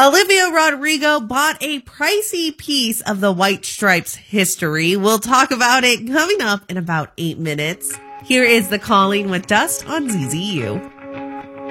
Olivia Rodrigo bought a pricey piece of the White Stripes history. We'll talk about it coming up in about 8 minutes. Here is The Calling with Dust on ZZU.